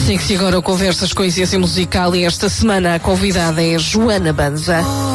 Segue-se agora Conversas com Essência Musical e esta semana a convidada é Joana Banza.